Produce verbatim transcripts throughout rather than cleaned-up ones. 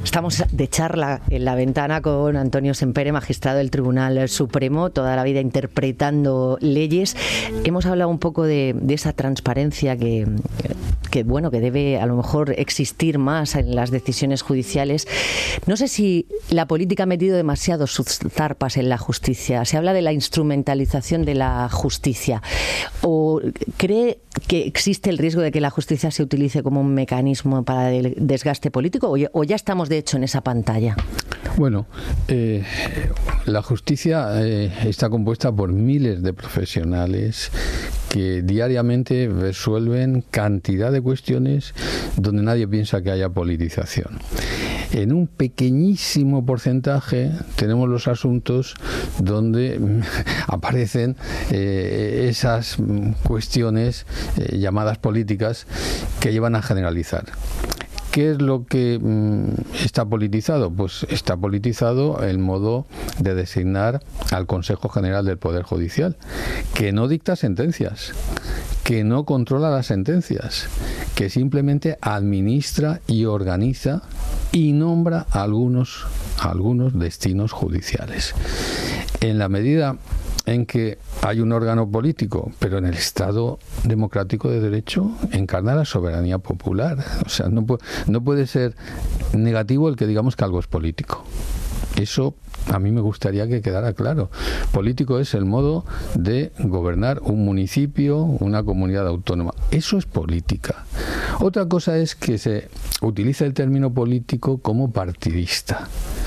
Estamos de charla en La Ventana con Antonio Sempere, magistrado del Tribunal Supremo, toda la vida interpretando leyes. Hemos hablado un poco de, de esa transparencia que, que, bueno, que debe a lo mejor existir más en las decisiones judiciales. No sé si la política ha metido demasiado sus zarpas en la justicia. Se habla de la instrumentalización de la justicia. ¿O cree que existe el riesgo de que la justicia se utilice como un mecanismo para el desgaste político, o ya estamos de hecho en esa pantalla? Bueno, eh, la justicia eh, está compuesta por miles de profesionales que diariamente resuelven cantidad de cuestiones donde nadie piensa que haya politización. En un pequeñísimo porcentaje tenemos los asuntos donde aparecen eh, esas cuestiones eh, llamadas políticas que llevan a generalizar. ¿Qué es lo que mmm, está politizado? Pues está politizado el modo de designar al Consejo General del Poder Judicial, que no dicta sentencias, que no controla las sentencias, que simplemente administra y organiza y nombra algunos, algunos destinos judiciales. En la medida en que hay un órgano político, pero en el Estado democrático de derecho encarna la soberanía popular. O sea, no puede, no puede ser negativo el que digamos que algo es político. Eso a mí me gustaría que quedara claro. Político es el modo de gobernar un municipio, una comunidad autónoma. Eso es política. Otra cosa es que se utiliza el término político como partidista.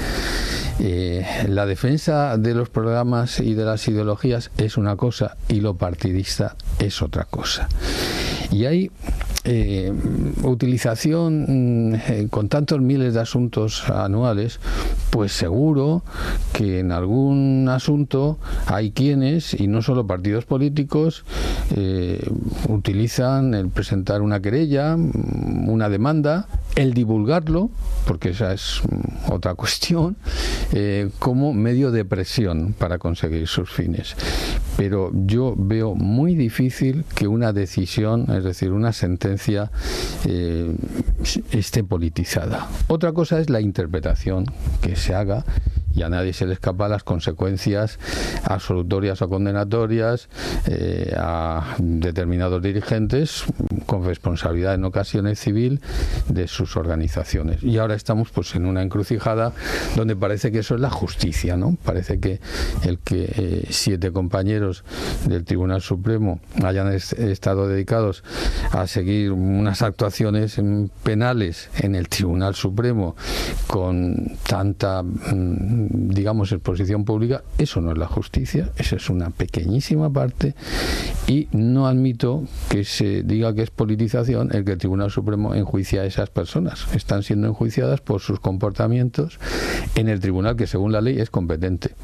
Eh, la defensa de los programas y de las ideologías es una cosa y lo partidista es otra cosa. Y hay eh, utilización eh, con tantos miles de asuntos anuales, pues seguro que en algún asunto hay quienes, y no solo partidos políticos, eh, utilizan el presentar una querella, una demanda, el divulgarlo, porque esa es otra cuestión, eh, como medio de presión para conseguir sus fines. Pero yo veo muy difícil que una decisión, es decir, una sentencia, eh, esté politizada. Otra cosa es la interpretación que se haga, y a nadie se le escapa las consecuencias absolutorias o condenatorias eh, a determinados dirigentes con responsabilidad en ocasiones civil de sus organizaciones. Y ahora estamos pues en una encrucijada donde parece que eso es la justicia, ¿no? Parece que el que eh, siete compañeros del Tribunal Supremo hayan est- estado dedicados a seguir unas actuaciones penales en el Tribunal Supremo con tanta mmm, digamos exposición pública, eso no es la justicia, esa es una pequeñísima parte, y no admito que se diga que es politización el que el Tribunal Supremo enjuicia a esas personas. Están siendo enjuiciadas por sus comportamientos en el tribunal que según la ley es competente.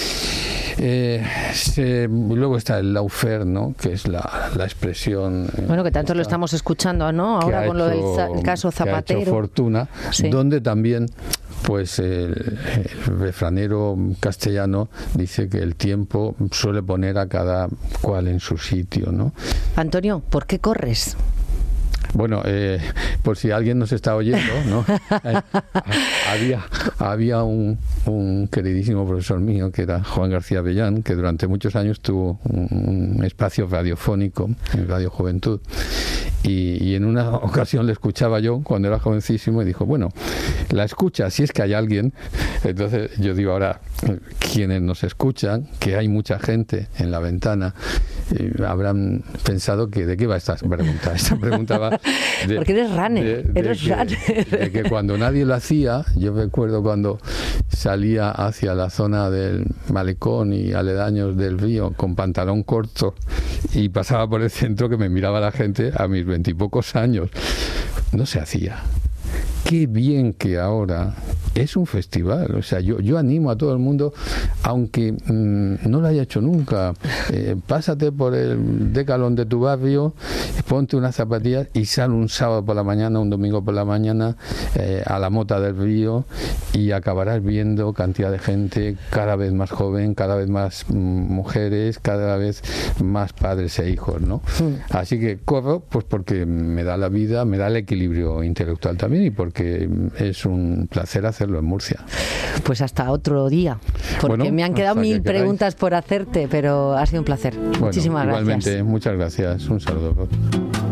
Eh, se, luego está el lawfare, ¿no? Que es la, la expresión eh, bueno, que tanto lo estamos escuchando, ¿no? Ahora con hecho, lo del el caso Zapatero, que ha hecho Fortuna, sí. Donde también pues el, el refranero castellano dice que el tiempo suele poner a cada cual en su sitio, ¿no? Antonio, ¿por qué corres? Bueno, eh, por si alguien nos está oyendo, ¿no? Eh, había había un, un queridísimo profesor mío que era Juan García Bellán, que durante muchos años tuvo un, un espacio radiofónico en Radio Juventud, y, y en una ocasión le escuchaba yo cuando era jovencísimo y dijo, bueno, la escucha, si es que hay alguien. Entonces yo digo ahora, quienes nos escuchan, que hay mucha gente en La Ventana, eh, habrán pensado que de qué va esta pregunta. Esta pregunta va de, porque eres runner, de, de eres que, runner. De que cuando nadie lo hacía, yo recuerdo cuando salía hacia la zona del malecón y aledaños del río con pantalón corto y pasaba por el centro, que me miraba la gente a mis veintipocos años. No se hacía. Qué bien que ahora es un festival. O sea, yo, yo animo a todo el mundo, aunque mmm, no lo haya hecho nunca, eh, pásate por el Decalón de tu barrio, ponte unas zapatillas y sal un sábado por la mañana, un domingo por la mañana eh, a la Mota del Río, y acabarás viendo cantidad de gente cada vez más joven, cada vez más mm, mujeres, cada vez más padres e hijos, ¿no? Sí. Así que corro pues porque me da la vida, me da el equilibrio intelectual también, y porque es un placer hacerlo en Murcia. Pues hasta otro día, porque bueno, me han quedado mil preguntas por hacerte, pero ha sido un placer. Bueno, muchísimas igualmente, gracias. Muchas gracias. Un saludo.